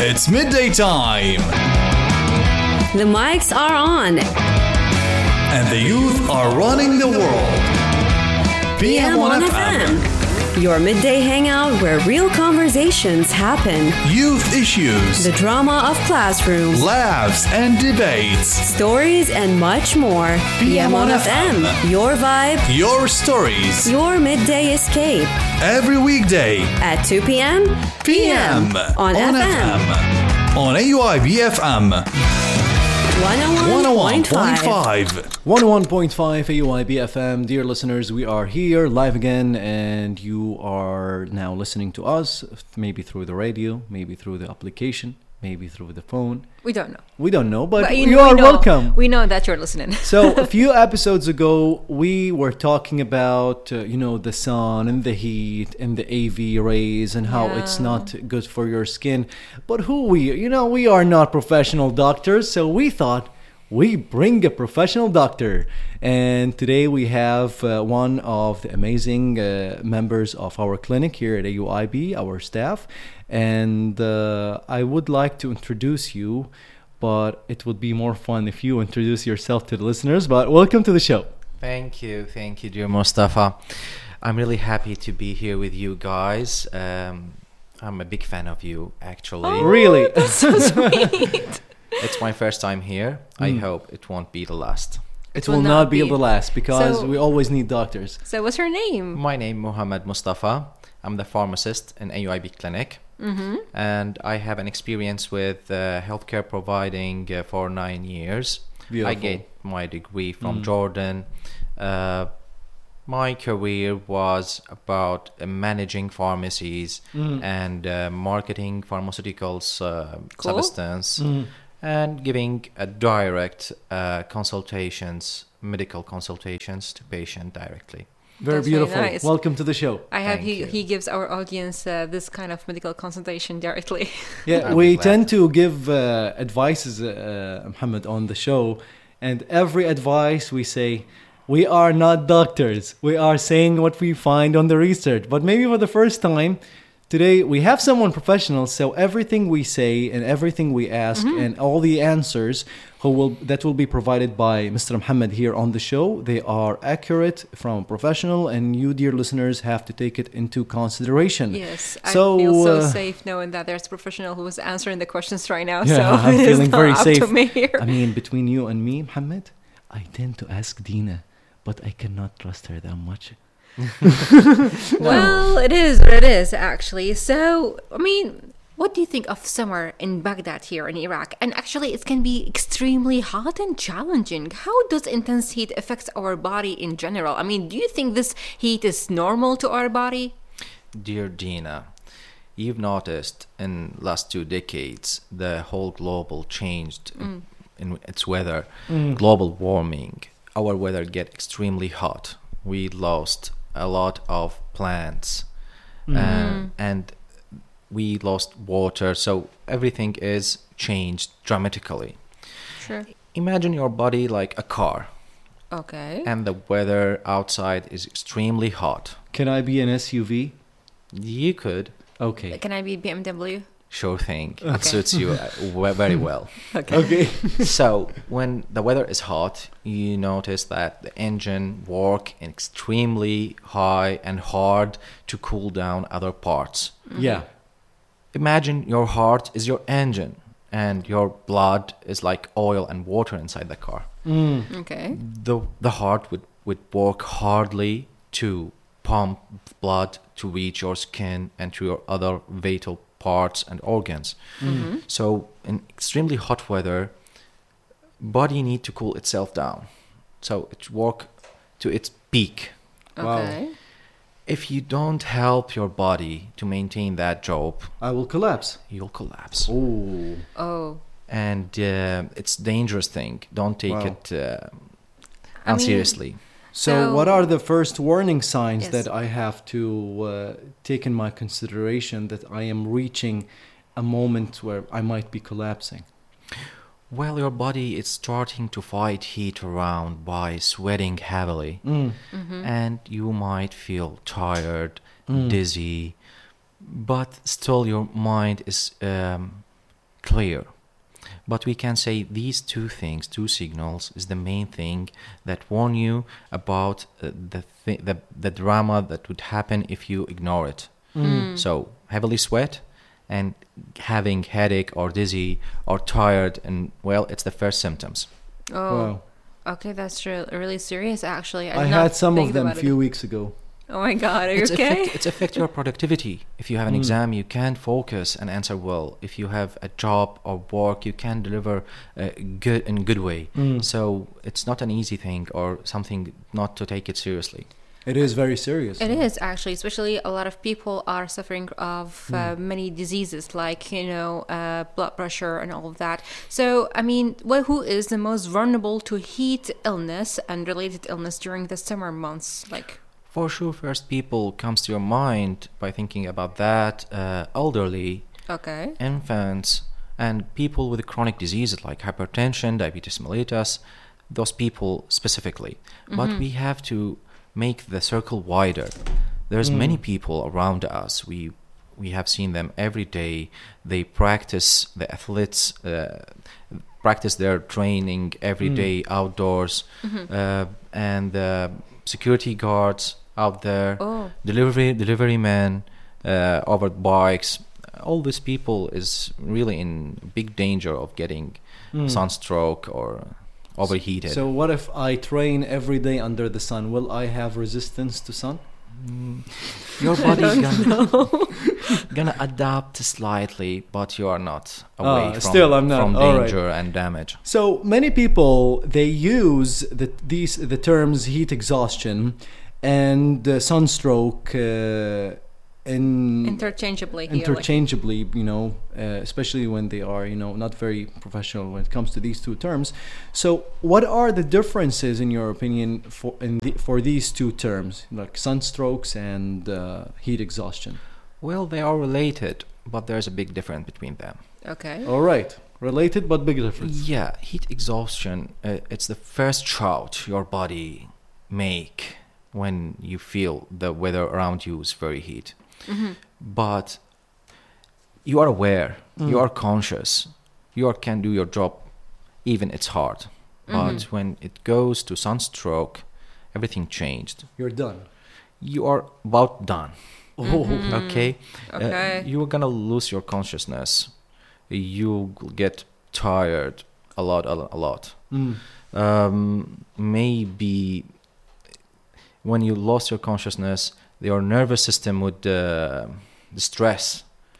It's midday time. The mics are on. And the youth are running the world. PM on FM. Your midday hangout where real conversations happen. Youth issues. The drama of classrooms. Laughs and debates. Stories and much more. PM on FM. Your vibe. Your stories. Your midday escape. Every weekday. At 2 p.m. PM. On FM. On AUIB FM. 101.5. 101.5 AUIB FM. Dear listeners, we are here live again, and you are now listening to us, maybe through the radio, maybe through the application, maybe through the phone. We don't know. We don't know, but you you are know, welcome. We know that you're listening. So a few episodes ago, we were talking about, the sun and the heat and the AV rays and how it's not good for your skin. But we are not professional doctors, so we thought we bring a professional doctor. And today we have one of the amazing members of our clinic here at AUIB, our staff. And I would like to introduce you, but it would be more fun if you introduce yourself to the listeners. But welcome to the show. Thank you, dear Mustafa. I'm really happy to be here with you guys. I'm a big fan of you, actually. Oh, Really? That's so sweet. It's my first time here. I hope it won't be the last. It will not be the last, because So- we always need doctors. So what's your name? My name Mohammed Mustafa. I'm the pharmacist in AUIB clinic. Mm-hmm. And I have an experience with healthcare providing for 9 years. Beautiful. I get my degree from Jordan. My career was about managing pharmacies and marketing pharmaceuticals Cool. substance and giving direct medical consultations to patient directly. Very That's very beautiful. nice. Welcome to the show. I have Thank you. he gives our audience this kind of medical consultation directly. Yeah, I'm we glad. tend to give advices, Muhammad, on the show. And every advice we say, we are not doctors. We are saying what we find on the research. But maybe for the first time, today we have someone professional. So everything we say and everything we ask and all the answers that will be provided by Mr. Muhammad here on the show, they are accurate from a professional, and you, dear listeners, have to take it into consideration. Yes, I So, feel so uh, safe knowing that there's a professional who is answering the questions right now. Yeah, so I'm it's feeling not very up safe. to me here. I mean, between you and me, Muhammad, I tend to ask Dina, but I cannot trust her that much. Well, it is what it is, actually. So, I mean, what do you think of summer in Baghdad here in Iraq? And actually, it can be extremely hot and challenging. How does intense heat affect our body in general? I mean, do you think this heat is normal to our body? Dear Dina, you've noticed in last 2 decades the whole global changed in its weather. Global warming. Our weather get extremely hot. We lost a lot of plants and we lost water. So everything is changed dramatically. Sure. Imagine your body like a car Okay. and the weather outside is extremely hot. Can I be an SUV? You could. Okay. Can I be BMW? Sure thing. It suits you very well. Okay. Okay. So when the weather is hot, you notice that the engine work extremely high and hard to cool down other parts. Yeah. Imagine your heart is your engine and your blood is like oil and water inside the car. Okay. The heart would work hardly to pump blood to reach your skin and to your other vital parts and organs. So in extremely hot weather, body need to cool itself down. So it work to its peak. Wow. Okay. If you don't help your body to maintain that job, I will collapse. you'll collapse. Oh. Oh. And it's dangerous thing. Don't take Wow. it I mean- unseriously. So what are the first warning signs Yes. that I have to take in my consideration that I am reaching a moment where I might be collapsing? Well, your body is starting to fight heat around by sweating heavily, and you might feel tired, dizzy, but still your mind is clear. But we can say these two things, two signals, is the main thing that warn you about the drama that would happen if you ignore it. So heavily sweat and having headache or dizzy or tired, and well, it's the first symptoms. Oh, Wow. okay, that's really serious. Actually, I did not had some of think them a about it. few weeks ago. Oh my God, are you okay? It's affect your productivity. If you have an exam, you can't focus and answer well. If you have a job or work, you can deliver good way. So it's not an easy thing or something not to take it seriously. It is very serious. It is actually, especially a lot of people are suffering of many diseases like, blood pressure and all of that. So, I mean, who is the most vulnerable to heat illness and related illness during the summer months? Like, For sure, first people comes to your mind by thinking about that, elderly, okay. infants, and people with chronic diseases like hypertension, diabetes mellitus, those people specifically. But we have to make the circle wider. There's many people around us. We have seen them every day. They practice, the athletes practice their training every day outdoors, and the security guards out there, delivery men over bikes. All these people is really in big danger of getting sunstroke or overheated. So what if I train every day under the sun? Will I have resistance to sun? Your body's gonna adapt slightly, but you are not away from, still I'm not. from All right. danger and damage. So many people, they use the terms heat exhaustion and sunstroke Interchangeably here. interchangeably, especially when they are, not very professional when it comes to these two terms. So what are the differences, in your opinion, for these two terms, like sunstrokes and heat exhaustion? Well, they are related, but there's a big difference between them. Okay. All right. Related, but big difference. Yeah, heat exhaustion, it's the first shout your body make when you feel the weather around you is very heat. But you are aware, you are conscious, you can do your job, even it's hard. But when it goes to sunstroke, everything changed. You're done. You are about done. Okay? Okay. You're gonna lose your consciousness. You get tired a lot. Maybe when you lost your consciousness, your nervous system would distress,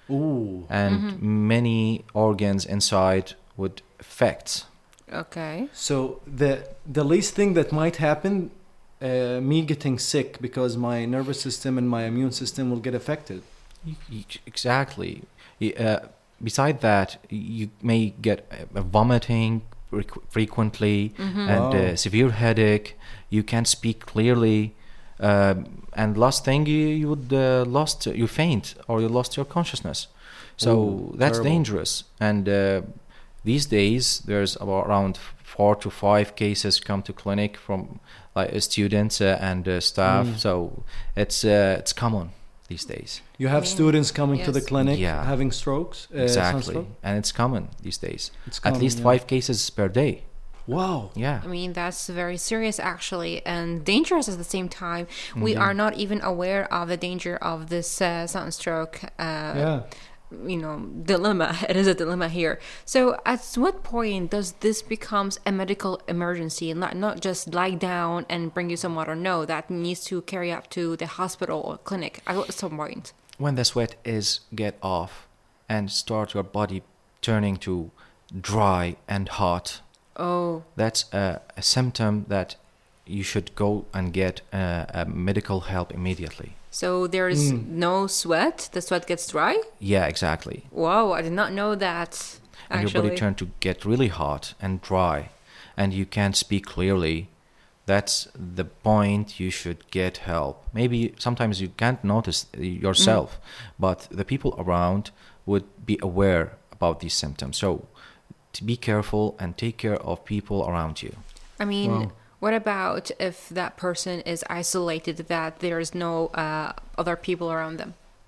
and many organs inside would affect. Okay. So the least thing that might happen, me getting sick because my nervous system and my immune system will get affected. Exactly. Beside that, you may get vomiting frequently and severe headache. You can't speak clearly. And last thing, you would you faint or you lost your consciousness. So that's terrible. dangerous. And these days, there's around 4 to 5 cases come to clinic from students and staff. So it's common these days. You have students coming to the yes. clinic Yeah. having strokes. Exactly, Sunstroke? and it's common these days. It's At common, least yeah. 5 cases per day. Wow. Yeah. I mean, that's very serious actually, and dangerous at the same time. We are not even aware of the danger of this sunstroke Yeah. dilemma. It is a dilemma here. So at what point does this becomes a medical emergency and not just lie down and bring you some water? No, that needs to carry up to the hospital or clinic at some point. When the sweat is get off and start your body turning to dry and hot, that's a symptom that you should go and get a medical help immediately. So there's no sweat? The sweat gets dry? Yeah, exactly. Wow, I did not know that. And your body turn to get really hot and dry, and you can't speak clearly. That's the point you should get help. Maybe sometimes you can't notice yourself, but the people around would be aware about these symptoms. So to be careful and take care of people around you. I mean, Wow. what about if that person is isolated, that there is no other people around them?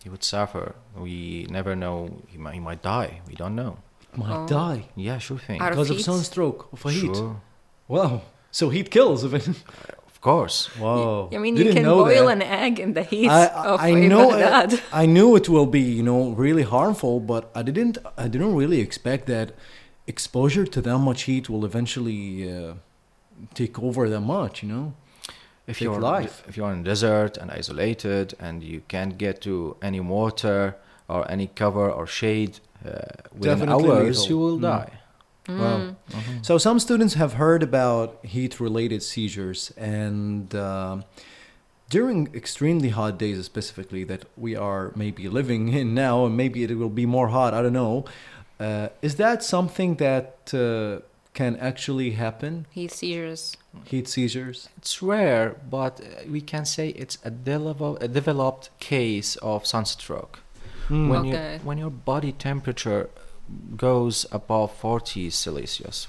He would suffer. We never know. He might die. We don't know. Might die Yeah, sure thing. Out of because of heat? sunstroke, of a heat. Sure. Wow. So heat kills. Of course. Wow. I mean, Didn't you can know boil that. an egg in the heat of I know Baghdad. I knew it will be, really harmful, but I didn't really expect that exposure to that much heat will eventually take over that much, If Take you're life. if you're in a desert and isolated and you can't get to any water or any cover or shade within Definitely hours, lethal. you will die. Wow. So some students have heard about heat-related seizures, and during extremely hot days, specifically that we are maybe living in now, and maybe it will be more hot. I don't know. Is that something that can actually happen? Heat seizures. Heat seizures. It's rare, but we can say it's a developed case of sunstroke. When Okay. when your body temperature goes above 40 Celsius.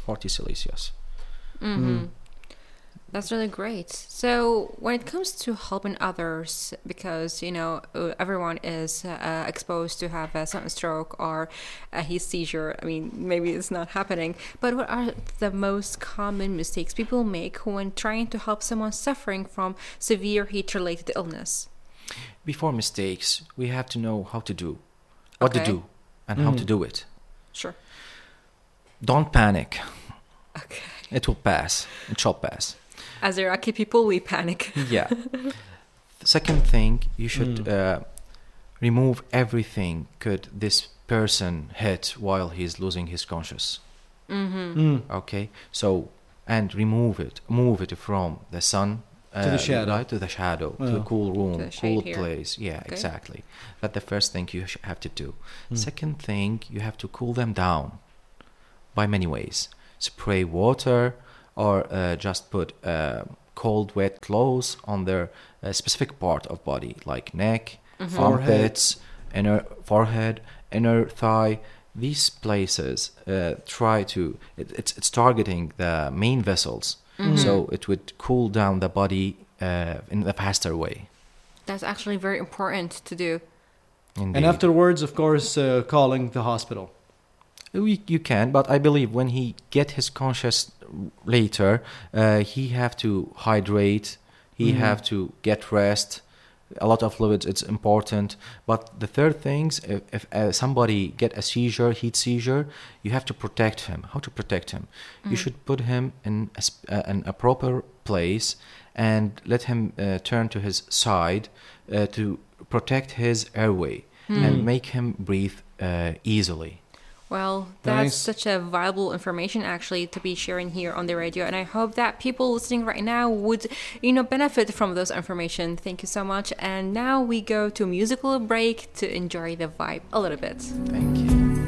That's really great. So when it comes to helping others, because everyone is exposed to have a sunstroke or a heat seizure. I mean, maybe it's not happening. But what are the most common mistakes people make when trying to help someone suffering from severe heat-related illness? Before mistakes, we have to know how to do, what Okay. to do, and how to do it. Sure. Don't panic. Okay. It will pass. It shall pass. As Iraqi people, we panic. Yeah. Second thing, you should remove everything could this person hit while he's losing his conscious. Okay. So, and move it from the sun To the shadow. light to the shadow, to a cool room, To the shade cool here. place. Yeah, Okay. exactly. That's the first thing you have to do. Second thing, you have to cool them down by many ways. Spray water, or just put cold, wet clothes on their specific part of body, like neck, armpits, inner forehead, inner thigh. These places try to. It's targeting the main vessels, so it would cool down the body in a faster way. That's actually very important to do. Indeed. And afterwards, of course, calling the hospital. You can, but I believe when he get his conscious later, he have to hydrate, he have to get rest, a lot of fluids. It's important. But the third things, if somebody get a seizure, heat seizure, you have to protect him. How to protect him? You should put him in a proper place and let him turn to his side to protect his airway and make him breathe easily. Well, that's Nice. such a valuable information actually to be sharing here on the radio, and I hope that people listening right now would, benefit from those information. Thank you so much. And now we go to a musical break to enjoy the vibe a little bit. Thank